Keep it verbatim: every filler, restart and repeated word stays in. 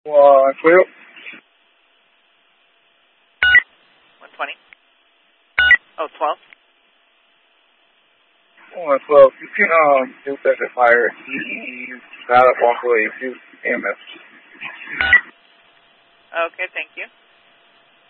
one twelve. one twenty. Oh, twelve. one twelve. You can um do second fire. He's got up off of a two M S. Okay, thank you.